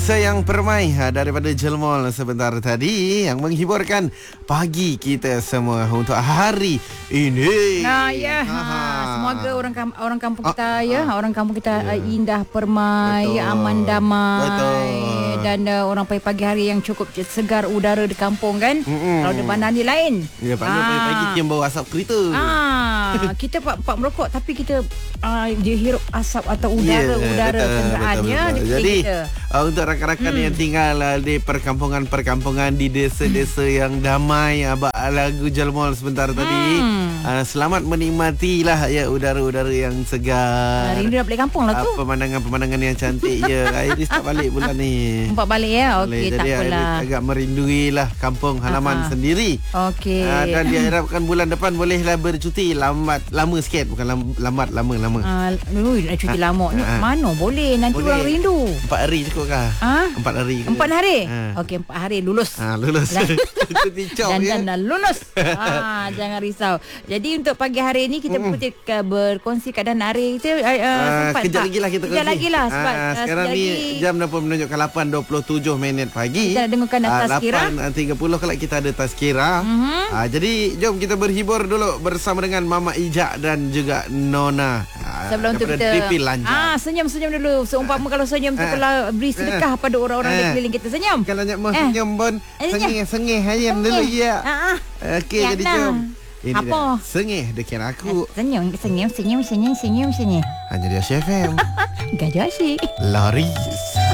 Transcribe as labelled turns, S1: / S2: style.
S1: Desa yang Permai daripada Jelmol sebentar tadi yang menghiburkan pagi kita semua untuk hari ini.
S2: Semoga orang kampung kita orang kampung kita indah, permai, aman, damai.
S1: Betul.
S2: Dan orang pagi hari yang cukup segar udara di kampung kan. Kalau di bandar ni lain.
S1: Ya, pagi-pagi yang bawa asap kereta.
S2: Kita pak merokok tapi kita dia hirup asap atau udara kenderaan ya di
S1: Jadi
S2: kita.
S1: Untuk rakan-rakan yang tinggal di perkampungan-perkampungan di desa-desa yang damai, lagu Jelmol sebentar tadi, selamat menikmatilah ya udara-udara yang segar.
S2: Rindu nak balik kampung lah tu.
S1: Pemandangan-pemandangan yang cantik ya. Airi start balik bulan ni.
S2: Empat balik ya. Okey, tak
S1: Jadi
S2: apalah.
S1: agak merindui lah kampung halaman sendiri.
S2: Okey.
S1: Dan diharapkan bulan depan bolehlah bercuti lama sikit, bukan lambat, lama.
S2: Nak cuti lama ni mana boleh nanti
S1: Boleh.
S2: orang rindu.
S1: 4 hari cukup kah? 4 hari ke?
S2: 4 hari? Okey, 4 hari lulus.
S1: Lulus. Cuti cop ya.
S2: Dan lulus. Jangan risau. Jadi untuk pagi hari ni kita berkongsi keadaan hari kita sempat
S1: kejap lagi lah kita kongsi.
S2: Kejap lagi lah sebab
S1: sekarang ni jam dah pun menunjukkan 8.27 minit pagi.
S2: Kita dengarkan tazkirah.
S1: 8.30 kalau kita ada tazkirah. Jadi jom kita berhibur dulu bersama dengan Mama Ijak dan juga Nona.
S2: Sebelum tu kita senyum-senyum dulu. Seumpama kalau senyum tu kalau beri sedekah pada orang-orang di keliling kita. Senyum.
S1: Kalau nak senyum pun sengih ayam dulu ya. Okey, jadi jom. Ini
S2: apa?
S1: Sengih dekat aku.
S2: Senyum.
S1: Hanya dia CFM.
S2: Gajah asyik.
S1: Laris.